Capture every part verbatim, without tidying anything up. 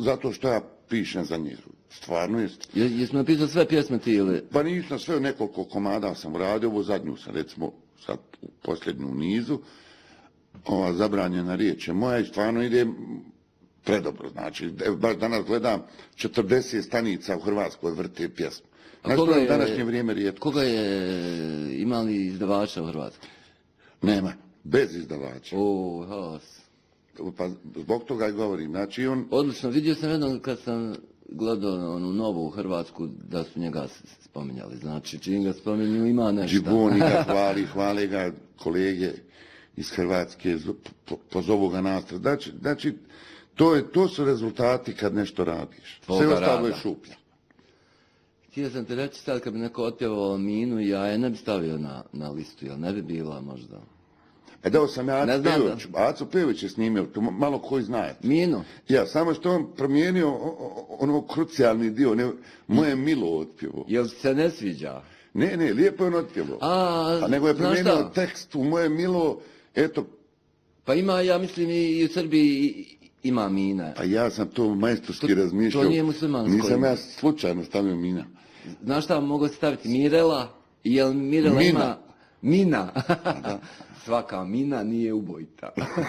zato što ja pišem za njih. Stvarno jest. Je, jesmo napisali sve pjesme ti ili? Pa nisam sve, nekoliko komada sam uradio, ovo zadnju sam recimo sad u posljednju nizu. Ova zabranjena riječ je moja i stvarno ide predobro. Znači, baš danas gledam četrdeset stanica u Hrvatskoj vrte pjesmu. Znači, to je današnje vrijeme rijetko. Koga je imali izdavača u Hrvatskoj? Nema, bez izdavača. O, has. Pa zbog toga i govorim. Znači, on... Odlično, vidio sam jednom kad sam gledao onu novu Hrvatsku da su njega spominjali. Znači, čim ga spominju ima nešto. Džiboni ga hvali, hvale ga kolege iz Hrvatske, pozovu ga nastav. Znači, znači to, je, to su rezultati kad nešto radiš. Sve ostalo je šuplja. Htio sam te reći sad kad bi neko otpjevao Minu, ja je ne bi stavio na, na listu, jel ne bi bila možda? E dao sam ja Aco Pejović, Aco Pejović je snimio, to malo koji znaje. Minu? Ja, samo što on promijenio ono krucijalni dio, ne, moje Milo otpjevo. Jel se ne sviđa? Ne, ne, lijepo je on otpjevo. A, A nego je promijenio tekst u moje Milo, eto. Pa ima, ja mislim, i u Srbiji ima Mina. Pa ja sam to majstorski razmišljao. To nije muslimansko. Nisam ja slučajno stavio Mina. Znaš šta, mogu staviti Mirela? Jel Mirela Mina. ima... Mina. Svaka Mina nije ubojita.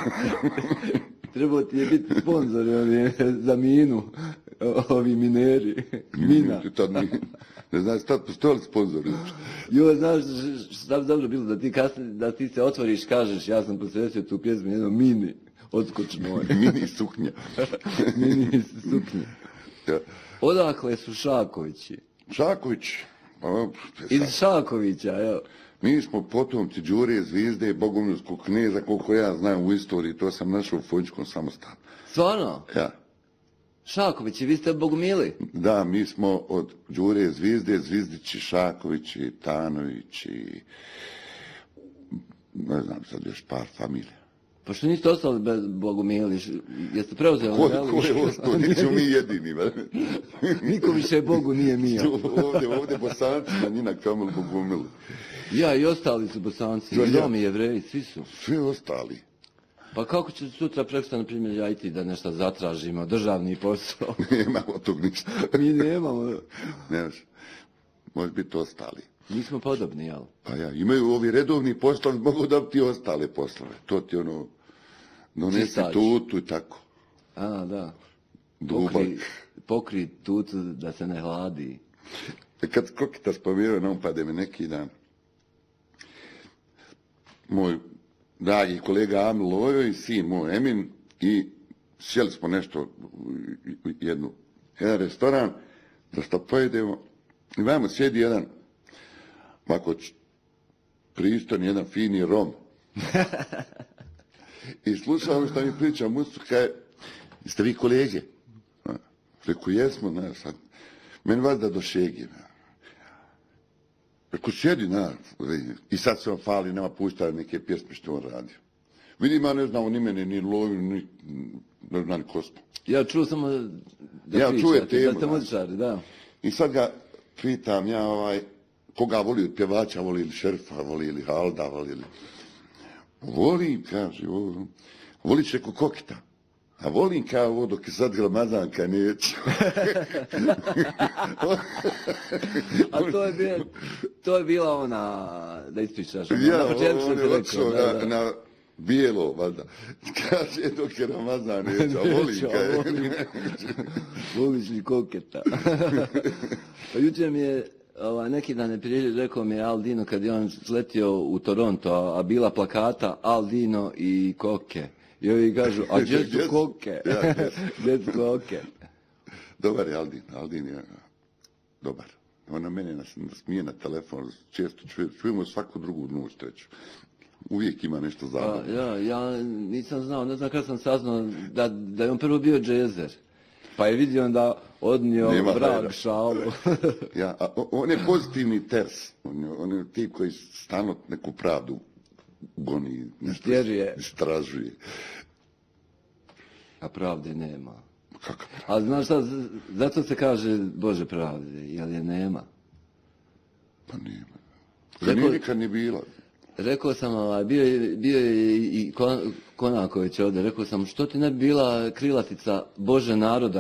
Trebao ti je biti sponzor za Minu. Ovi mineri. Mina. Ne znaš, tad postojali sponzori. Jo, znaš, šta bi dobro bilo da ti, kasni, da ti se otvoriš, kažeš, ja sam posvetio tu pjesmu jednom Mini. Odskočno. Mini suknja. Mini suknja. Ja. Odakle su Šakovići? Šaković. Pa, Iz Šakovića, evo. Mi smo potomci Đure Zvizde, bogomilskog kneza, koliko ja znam u istoriji, to sam našao u Fonjičkom samostanu. Stvarno? Ja. Šakovići, vi ste bogomili? Da, mi smo od Đure Zvizde, Zvizdići, Šakovići, Tanovići, ne znam sad još par familija. Pa što niste ostali bez bogomili? Jeste preuzeli? Ko, ko je ostao? Nisu mi jedini. Niko više Bogu nije mija. ovdje, ovdje Bosanci na njina kamel bogomili. Ja, i ostali su Bosanci, i Romi, Jevreji, svi su. Svi ostali. Pa kako će sutra prekšta, na primjer, ja i ti da nešto zatražimo, državni posao? Nemamo tog ništa. Mi nemamo. Nemaš. Može biti ostali. Nismo podobni, jel? Pa ja, imaju ovi redovni poslovi, mogu da ti ostale poslove. To ti ono, donesi tutu i tako. A, da. Dubak. Pokri, pokri tutu da se ne hladi. Kad Kokita spomenuo, nam pade me neki dan. Moj dragi kolega Amil Lojo i sin moj Emin i sjeli smo nešto u jednu, jedan restoran da što pojedemo i vamo sjedi jedan ovako pristojni, jedan fini Rom. I slušao što mi priča Mustu, kaj, jeste vi kolege? Reku, jesmo, znaš, sad. Meni vas da do šegi. Reku, sjedi, na, i sad se on fali, nema puštao neke pjesme što on radio. Vidim, ja ne znamo ni mene, ni Lovi, ni, ne znam ni ko smo. Ja čuo samo da ja pričate, čuje temu, da ste muzičari, da. I sad ga pitam, ja, ovaj, koga voli od pjevača, voli li Šerfa, voli li Halda, voli li... Volim, kaže, volim. Voliš reko Kokita. A volim kao ovo dok je sad Ramazanka neću. A to je, bila, to je bila ona, da ispričaš, ona, ja, na početku sam ti rekao. Da, da. Na bijelo, valjda. Kaže, dok je Ramazan neću, a volim kao voliš li Koketa. Pa jučer mi je, Ova, neki dan je prije rekao mi je Al Dino kad je on sletio u Toronto, a, a bila plakata Al Dino i Koke. I ovi kažu, a gdje su Koke? Gdje su Koke? Dobar je Aldin, Aldin je dobar. Ona mene nas, nasmije na telefon, često čujemo svaku drugu noć, treću. Uvijek ima nešto zabavno. Pa, ja, ja nisam znao, ne znam kada sam saznao da, da je on prvo bio džezer. Pa je vidio da odnio vrag šalu. Ja, a on je pozitivni ters. On je, on je tip koji stalno neku pravdu goni, nešto istražuje. A pravde nema. Kako pravde? A znaš šta, zato se kaže Bože pravde, jer je nema. Pa nema. Rekao, nije nikad ni bila. Rekao sam, bio je, bio je i Konaković ovdje, rekao sam, što ti ne bi bila krilatica Bože naroda